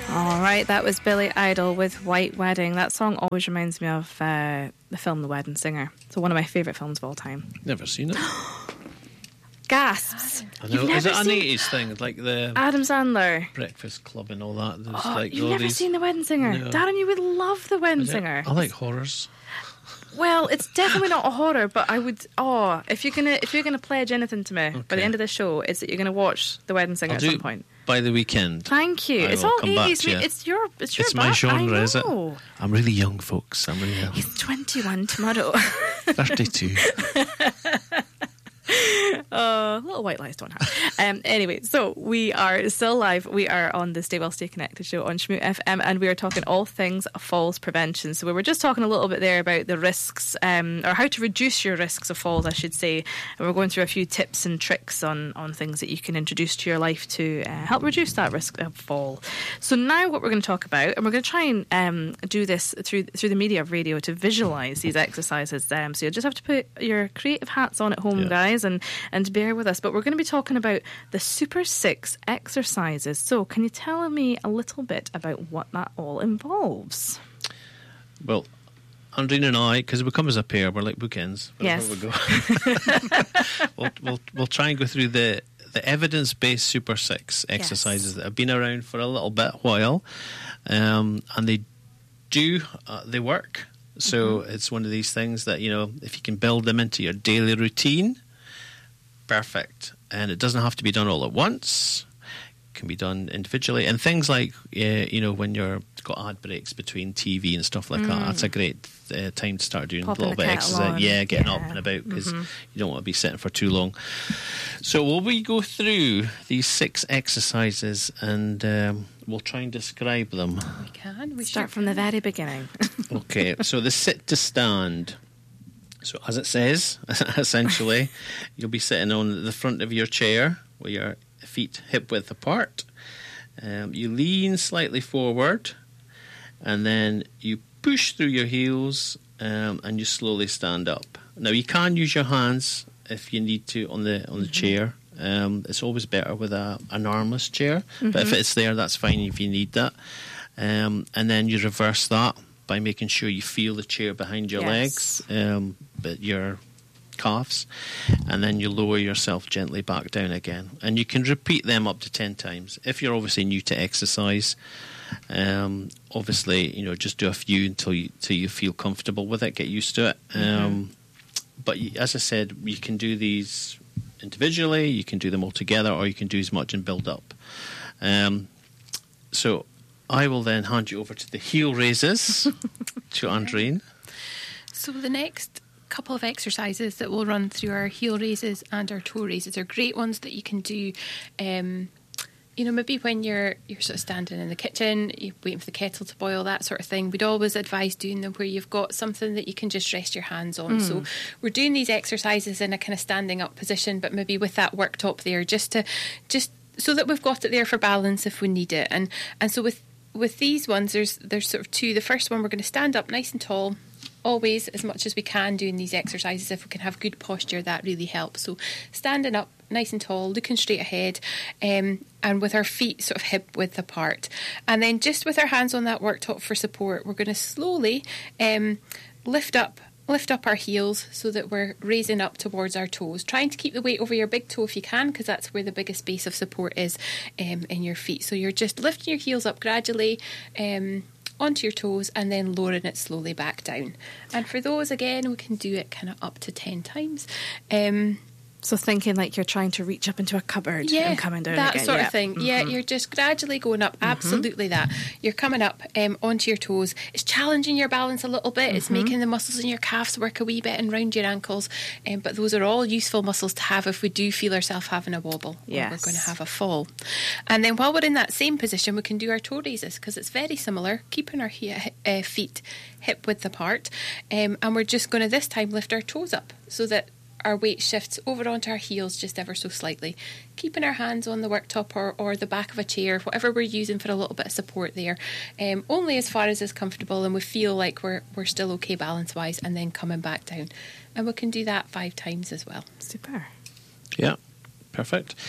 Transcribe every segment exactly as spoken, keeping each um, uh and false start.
All right, that was Billy Idol with White Wedding. That song always reminds me of uh, the film The Wedding Singer. So one of my favourite films of all time. Never seen it. Gasps. I know. Is it an eighties thing? Like the Adam Sandler. Breakfast Club and all that. There's Oh, like you've all never these... seen The Wedding Singer? No. Darren, you would love The Wedding Is it? Singer. I like horrors. Well, it's definitely not a horror, but I would. Oh, if you're gonna if you're gonna pledge anything to me Okay. by the end of the show, it's that you're gonna watch The Wedding Singer I'll at do some it point. by the weekend. Thank you. I It's will all come back eighties. to you. It's your. It's your. It's my back. genre, I is it? know. I'm really young, folks. I'm really young. He's twenty-one tomorrow. thirty-two. Uh, little white lies don't have. Um, anyway, so we are still live. We are on the Stay Well, Stay Connected show on Schmoot F M, and we are talking all things falls prevention. So we were just talking a little bit there about the risks, um, or how to reduce your risks of falls, I should say. And we're going through a few tips and tricks on, on things that you can introduce to your life to uh, help reduce that risk of fall. So now what we're going to talk about, and we're going to try and um, do this through through the media of radio to visualise these exercises. Um, so you'll just have to put your creative hats on at home, Yeah. guys, and and bear with us. But we're going to be talking about the Super Six exercises. So can you tell me a little bit about what that all involves? Well, Andreen and I, because we come as a pair, we're like bookends. Yes. We go. we'll, we'll, we'll try and go through the, the evidence-based Super Six exercises Yes. that have been around for a little bit while. Um, and they do, uh, they work. So mm-hmm. it's one of these things that, you know, if you can build them into your daily routine, perfect. And it doesn't have to be done all at once. It can be done individually. And things like, uh, you know, when you're got ad breaks between T V and stuff like mm. that, that's a great uh, time to start doing Popping a little bit of exercise. on. Yeah, getting yeah. up and about, because mm-hmm. you don't want to be sitting for too long. So will we go through these six exercises and um, we'll try and describe them? We can. We Start should. from the very beginning. Okay, so the sit to stand. So as it says, essentially, you'll be sitting on the front of your chair with your feet hip width apart. Um, you lean slightly forward, and then you push through your heels, um, and you slowly stand up. Now you can use your hands if you need to on the on the mm-hmm. chair. Um, it's always better with a, an armless chair, mm-hmm. but if it's there, that's fine if you need that. Um, and then you reverse that by making sure you feel the chair behind your yes. legs, um, but your calves, and then you lower yourself gently back down again. And you can repeat them up to ten times. If you're obviously new to exercise, um, obviously, you know, just do a few until you, until you feel comfortable with it, get used to it. Mm-hmm. Um, but as I said, you can do these individually, you can do them all together, or you can do as much and build up. Um, so I will then hand you over to the heel raises to Andreen. So the next couple of exercises that we'll run through our heel raises and our toe raises are great ones that you can do, um, you know, maybe when you're you're sort of standing in the kitchen, you're waiting for the kettle to boil, that sort of thing. We'd always advise doing them where you've got something that you can just rest your hands on. Mm. So we're doing these exercises in a kind of standing up position, but maybe with that worktop there, just to just so that we've got it there for balance if we need it. And and so with With these ones, there's there's sort of two. The first one, we're going to stand up nice and tall, always as much as we can doing these exercises. If we can have good posture, that really helps. So standing up nice and tall, looking straight ahead, um, and with our feet sort of hip width apart. And then just with our hands on that worktop for support, we're going to slowly um, lift up Lift up our heels so that we're raising up towards our toes, trying to keep the weight over your big toe if you can, because that's where the biggest base of support is um, in your feet. So you're just lifting your heels up gradually um, onto your toes and then lowering it slowly back down. And for those, again, we can do it kind of up to ten times. Um, So thinking like you're trying to reach up into a cupboard yeah, and coming down that again. sort yeah. of thing. Mm-hmm. Yeah, you're just gradually going up. Absolutely mm-hmm. that. You're coming up um, onto your toes. It's challenging your balance a little bit. Mm-hmm. It's making the muscles in your calves work a wee bit and round your ankles. Um, but those are all useful muscles to have if we do feel ourselves having a wobble. Yes. Or we're going to have a fall. And then while we're in that same position, we can do our toe raises because it's very similar, keeping our he- uh, feet hip width apart. Um, and we're just going to this time lift our toes up so that our weight shifts over onto our heels just ever so slightly, keeping our hands on the worktop or, or the back of a chair, whatever we're using for a little bit of support there, um, only as far as is comfortable and we feel like we're we're still okay balance wise, and then coming back down. And we can do that five times as well. Super. Yeah, perfect.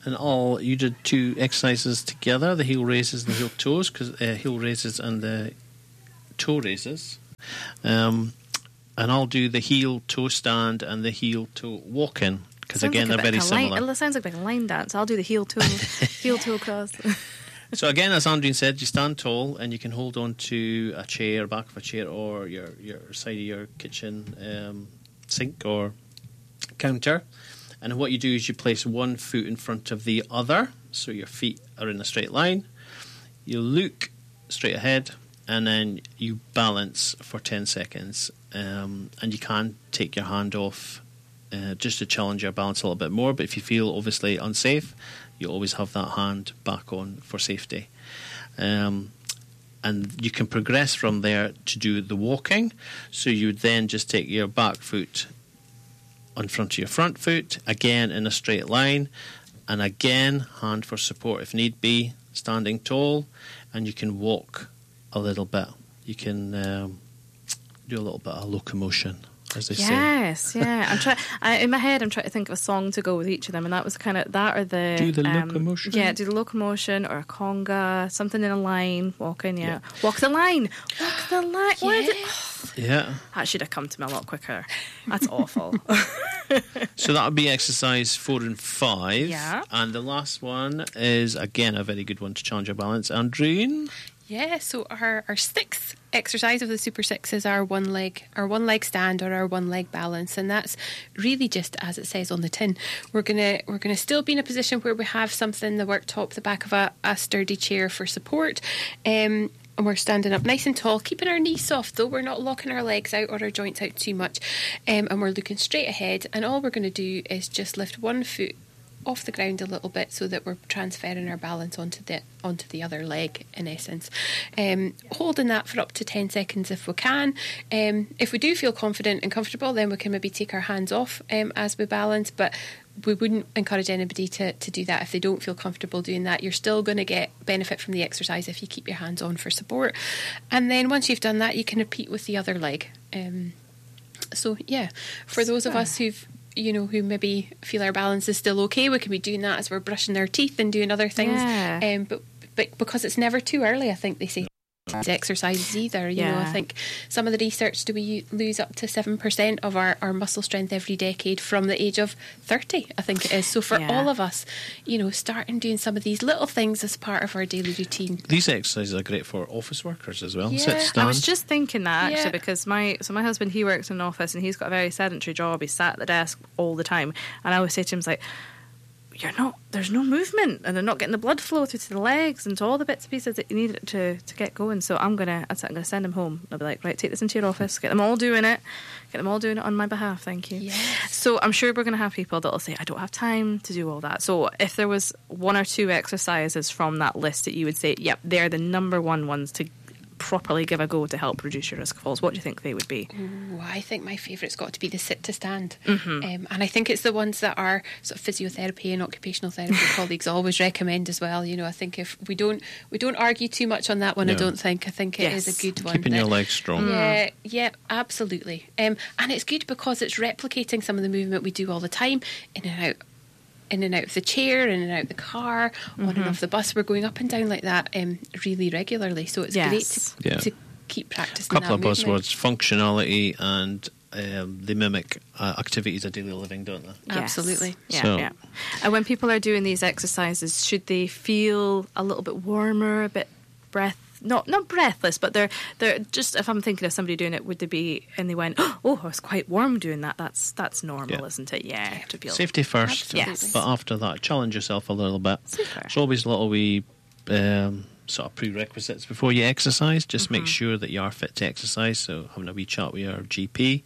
and all you did two exercises together: the heel raises and the heel toes, because uh, heel raises and the toe raises. Um, and I'll do the heel toe stand and the heel toe walk in, because again like they're very similar. Line, it sounds like a line dance. I'll do the heel toe, heel toe cross. So again, as Andreen said, you stand tall and you can hold on to a chair, back of a chair, or your your side of your kitchen um, sink or counter. And what you do is you place one foot in front of the other, so your feet are in a straight line. You look straight ahead, and then you balance for ten seconds. Um, and you can take your hand off uh, just to challenge your balance a little bit more. But if you feel obviously unsafe, you always have that hand back on for safety. Um, and you can progress from there to do the walking. So you would then just take your back foot in front of your front foot, again in a straight line, and again hand for support if need be, standing tall, and you can walk a little bit. You can um, do a little bit of locomotion, as they say. Yes, yeah. I'm trying. In my head, I'm trying to think of a song to go with each of them, and that was kind of that or the Do the um, locomotion. Yeah, do the locomotion or a conga, something in a line, walking. Yeah, yeah. Walk the line, walk the line. Yes. What is it? Yeah, that should have come to me a lot quicker. That's awful. So that would be exercise four and five. Yeah, and the last one is again a very good one to challenge your balance. Andreen. Yeah, so our, our sixth exercise of the Super Six is our one leg, our one leg stand or our one leg balance, and that's really just as it says on the tin. We're gonna we're gonna still be in a position where we have something, the worktop, the back of a, a sturdy chair for support, um, and we're standing up nice and tall, keeping our knees soft though. We're not locking our legs out or our joints out too much, um, and we're looking straight ahead. And all we're going to do is just lift one foot off the ground a little bit so that we're transferring our balance onto the onto the other leg, in essence. Um, holding that for up to ten seconds if we can. Um, if we do feel confident and comfortable, then we can maybe take our hands off um, as we balance, but we wouldn't encourage anybody to, to do that if they don't feel comfortable doing that. You're still going to get benefit from the exercise if you keep your hands on for support. And then once you've done that, you can repeat with the other leg. Um, so yeah, for those of us who've you know, who maybe feel our balance is still okay, we can be doing that as we're brushing our teeth and doing other things. Yeah. Um, but but because it's never too early, I think they say exercises either. You yeah. know, I think some of the research, do we lose up to seven percent of our, our muscle strength every decade from the age of thirty, I think it is. So for yeah. all of us, you know, starting doing some of these little things as part of our daily routine. These exercises are great for office workers as well. Yeah. Sit, stand. I was just thinking that actually Yeah. because my so my husband, he works in an office and he's got a very sedentary job. He's sat at the desk all the time, and I always say to him, like, you're not, there's no movement, and they're not getting the blood flow through to the legs and to all the bits and pieces that you need to to get going. So I'm gonna I'm gonna send him home. I'll be like, right, take this into your office, get them all doing it, get them all doing it on my behalf. Thank you. Yes. So I'm sure we're gonna have people that'll say, I don't have time to do all that. So if there was one or two exercises from that list that you would say, yep, they're the number one ones to properly give a go to help reduce your risk of falls, what do you think they would be? Ooh, I think my favourite's got to be the sit to stand. Mm-hmm. Um, and I think it's the ones that our sort of physiotherapy and occupational therapy colleagues always recommend as well. You know, I think if we don't we don't argue too much on that one, No. I don't think. I think it Yes. is a good one. Keeping that- your legs strong. Yeah, yeah, absolutely. Um, and it's good because it's replicating some of the movement we do all the time, in and out. In and out of the chair, in and out of the car, on and off the bus. We're going up and down like that um, really regularly. So it's Yes. great to, Yeah. to keep practicing A couple that of movement. buzzwords: functionality and um, they mimic uh, activities of daily living, don't they? Yes. Absolutely. Yeah, So- yeah. And when people are doing these exercises, should they feel a little bit warmer, a bit breath, not not breathless, but they're they're just, if I'm thinking of somebody doing it, would they be, and they went, oh, I was quite warm doing that. That's that's normal, Yeah. isn't it? Yeah, to feel Safety first, Absolutely. Yes. but after that, challenge yourself a little bit. Super. There's always little wee um, sort of prerequisites before you exercise. Just make sure that you are fit to exercise. So having a wee chat with your G P,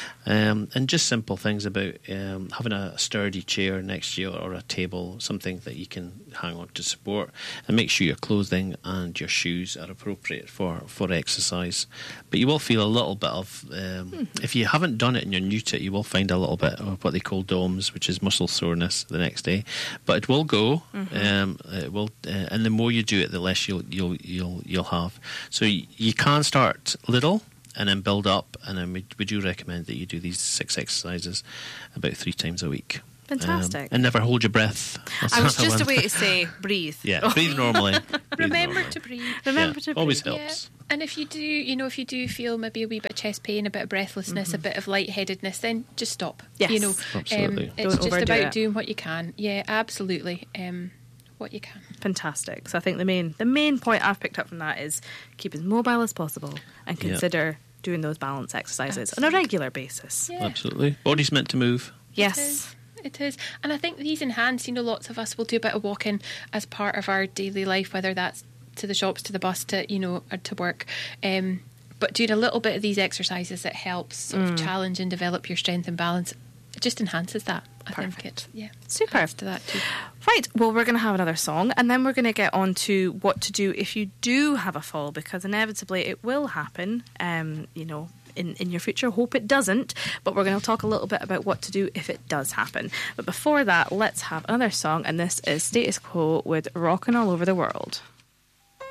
um, and just simple things about um, having a sturdy chair next to you or a table, something that you can hang on to support, and make sure your clothing and your shoes are appropriate for, for exercise. But you will feel a little bit of, um, if you haven't done it and you're new to it, you will find a little bit of what they call D O M S, which is muscle soreness the next day. But it will go, um, it will, uh, and the more you do it, the less you'll you'll you'll you'll have. So y- you can start little and then build up, and then we, we do recommend that you do these six exercises about three times a week. Fantastic. Um, and never hold your breath. That's I was another just a one. way to say breathe. Yeah, breathe normally. Breathe Remember normally. to breathe. Remember Yeah, to breathe. always Yeah. helps. And if you do, you know, if you do feel maybe a wee bit of chest pain, a bit of breathlessness, a bit of lightheadedness, then just stop. Yes. You know, Absolutely. Um, it's Don't just overdo about it. doing what you can. Yeah, absolutely. Um, what you can. Fantastic. So I think the main the main point I've picked up from that is keep as mobile as possible and Yeah. consider doing those balance exercises on a Absolutely. regular basis. Yeah. Absolutely. Body's meant to move. It Yes. is. It is. And I think these enhance, you know, lots of us will do a bit of walking as part of our daily life, whether that's to the shops, to the bus, to, you know, or to work. Um, but doing a little bit of these exercises that helps sort Mm. of challenge and develop your strength and balance, it just enhances that. I think Perfect. it, yeah, Super. adds to that too. Right, well, we're going to have another song and then we're going to get on to what to do if you do have a fall, because inevitably it will happen, um, you know, in, in your future. Hope it doesn't, but we're going to talk a little bit about what to do if it does happen. But before that, let's have another song, and this is Status Quo with Rockin' All Over the World.